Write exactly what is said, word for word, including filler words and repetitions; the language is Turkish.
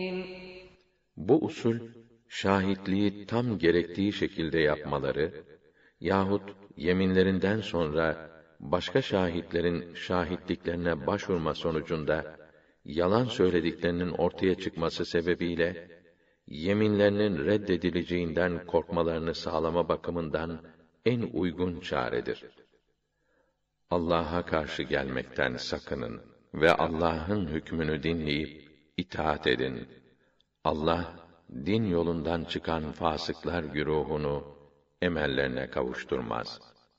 Bu usul, şahitliği tam gerektiği şekilde yapmaları yahut yeminlerinden sonra başka şahitlerin şahitliklerine başvurma sonucunda yalan söylediklerinin ortaya çıkması sebebiyle yeminlerinin reddedileceğinden korkmalarını sağlama bakımından en uygun çaredir. Allah'a karşı gelmekten sakının ve Allah'ın hükmünü dinleyip itaat edin. Allah, din yolundan çıkan fasıklar güruhunu emellerine kavuşturmaz.